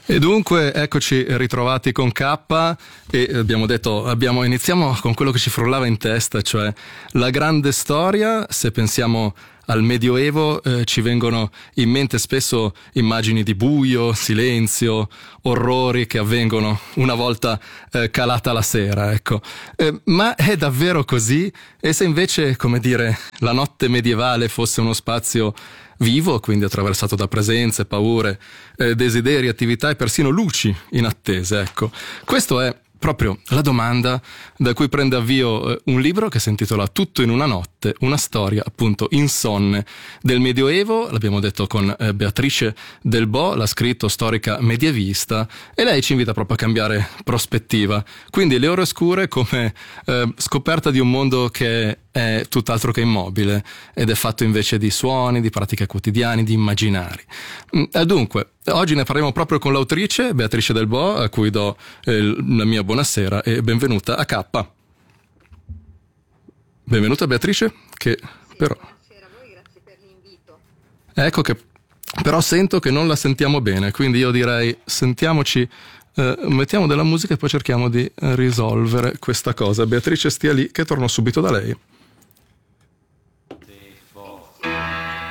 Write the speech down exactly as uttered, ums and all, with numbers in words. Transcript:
E dunque eccoci ritrovati con K e abbiamo detto, abbiamo, iniziamo con quello che ci frullava in testa, cioè la grande storia. Se pensiamo al Medioevo eh, ci vengono in mente spesso immagini di buio, silenzio, orrori che avvengono una volta eh, calata la sera, ecco. Eh, ma è davvero così? E se invece, come dire, la notte medievale fosse uno spazio vivo, quindi attraversato da presenze, paure, eh, desideri, attività e persino luci inattese, ecco. Questo è proprio la domanda da cui prende avvio eh, un libro che si intitola Tutto in una notte, una storia appunto insonne del Medioevo. L'abbiamo detto con eh, Beatrice Delbo, l'ha scritto, storica medievista, e lei ci invita proprio a cambiare prospettiva. Quindi le ore oscure come eh, scoperta di un mondo che è tutt'altro che immobile ed è fatto invece di suoni, di pratiche quotidiane, di immaginari. Mm, dunque, oggi ne parliamo proprio con l'autrice Beatrice Delbo, a cui do eh, la mia buonasera e benvenuta a K. Benvenuta Beatrice, che Sì, però... buonasera a voi, grazie per l'invito. Ecco che però sento che non la sentiamo bene, quindi io direi sentiamoci, eh, mettiamo della musica e poi cerchiamo di risolvere questa cosa. Beatrice stia lì che torno subito da lei.